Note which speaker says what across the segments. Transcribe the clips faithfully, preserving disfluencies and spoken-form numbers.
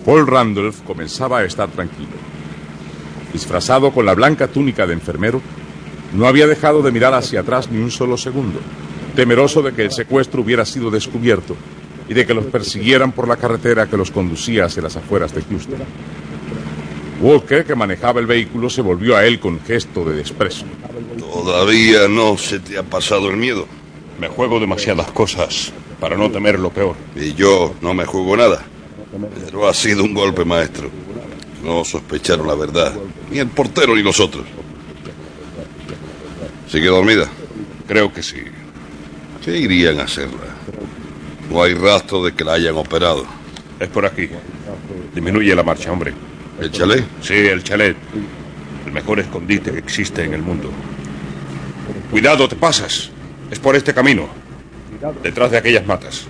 Speaker 1: Paul Randolph comenzaba a estar tranquilo. Disfrazado con la blanca túnica de enfermero, no había dejado de mirar hacia atrás ni un solo segundo, temeroso de que el secuestro hubiera sido descubierto y de que los persiguieran por la carretera que los conducía hacia las afueras de Houston. Walker, que manejaba el vehículo, se volvió a él con gesto de desprecio.
Speaker 2: ¿Todavía no se te ha pasado el miedo?
Speaker 3: Me juego demasiadas cosas para no temer lo peor.
Speaker 2: Y yo no me juego nada. Pero ha sido un golpe, maestro. No sospecharon la verdad. Ni el portero ni nosotros. ¿Sigue dormida?
Speaker 3: Creo que sí.
Speaker 2: ¿Qué irían a hacerla? No hay rastro de que la hayan operado.
Speaker 3: Es por aquí. Disminuye la marcha, hombre.
Speaker 2: ¿El chalet?
Speaker 3: Sí, el chalet. El mejor escondite que existe en el mundo. Cuidado, te pasas. Es por este camino. Detrás de aquellas matas.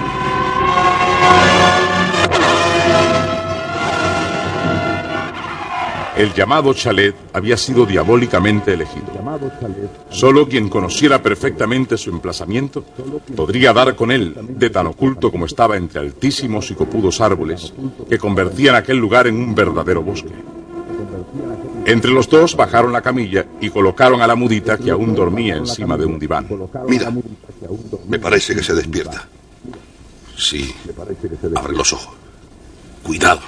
Speaker 1: El llamado chalet había sido diabólicamente elegido. Solo quien conociera perfectamente su emplazamiento podría dar con él, de tan oculto como estaba entre altísimos y copudos árboles que convertían aquel lugar en un verdadero bosque. Entre los dos bajaron la camilla y colocaron a la mudita que aún dormía encima de un diván.
Speaker 2: Mira, me parece que se despierta. Sí, abre los ojos. Cuidado.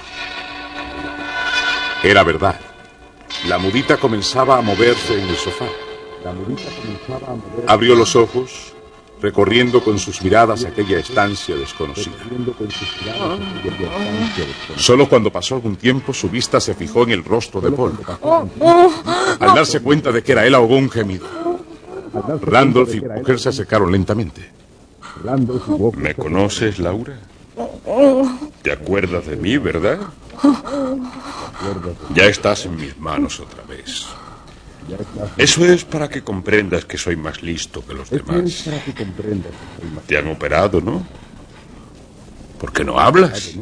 Speaker 1: Era verdad. La mudita comenzaba a moverse en el sofá. Abrió los ojos, recorriendo con sus miradas aquella estancia desconocida. Solo cuando pasó algún tiempo, su vista se fijó en el rostro de Paul. Al darse cuenta de que era él, ahogó un gemido. Randolph y Walker se acercaron lentamente.
Speaker 3: ¿Me conoces, Laura? ¿Te acuerdas de mí, verdad? Ya estás en mis manos otra vez. Eso es para que comprendas que soy más listo que los demás. Te han operado, ¿no? ¿Por qué no hablas?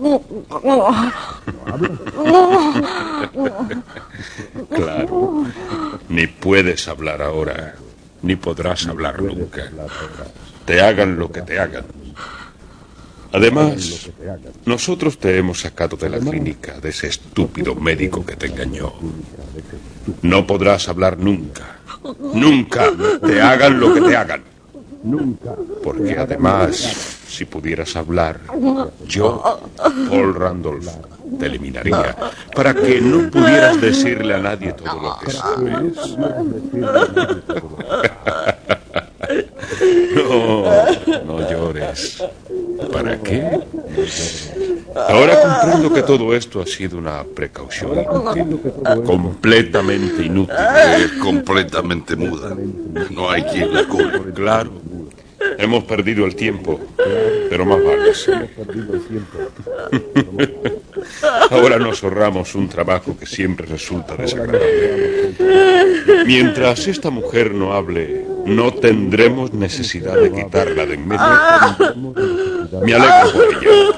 Speaker 3: Claro. Ni puedes hablar ahora, ni podrás hablar nunca. Te hagan lo que te hagan. Además, nosotros te hemos sacado de la clínica de ese estúpido médico que te engañó. No podrás hablar nunca. Nunca. Te hagan lo que te hagan. Porque además, si pudieras hablar, yo, Paul Randolph, te eliminaría para que no pudieras decirle a nadie todo lo que sabes. No, no llores. ¿Para qué? Ahora comprendo que todo esto ha sido una precaución inútil, completamente inútil.
Speaker 2: Es completamente muda. No hay quien la cure.
Speaker 3: Claro. Hemos perdido el tiempo, pero más vale, sí. Ahora nos ahorramos un trabajo que siempre resulta desagradable. Mientras esta mujer no hable, no tendremos necesidad de quitarla de en medio. Me alegro por ella.